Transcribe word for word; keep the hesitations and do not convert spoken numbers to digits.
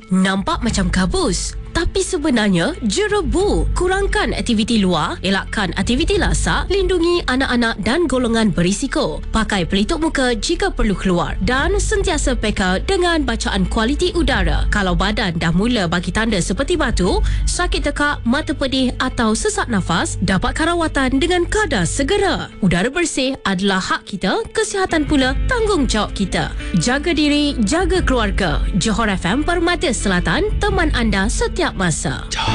nampak macam kabus, tapi sebenarnya jerebu. Kurangkan aktiviti luar, elakkan aktiviti lasak, lindungi anak-anak dan golongan berisiko. Pakai pelitup muka jika perlu keluar dan sentiasa peka dengan bacaan kualiti udara. Kalau badan dah mula bagi tanda seperti batu, sakit tekak, mata pedih atau sesak nafas, dapatkan rawatan dengan kadar segera. Udara bersih adalah hak kita, kesihatan pula tanggungjawab kita. Jaga diri, jaga keluarga. Johor F M Permata Selatan, teman anda setiap masa.